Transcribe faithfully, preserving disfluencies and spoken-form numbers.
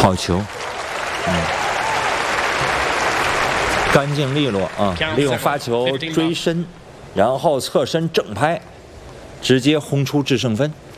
好球，嗯，干净利落啊！利用发球追身，然后侧身正拍，直接轰出制胜分。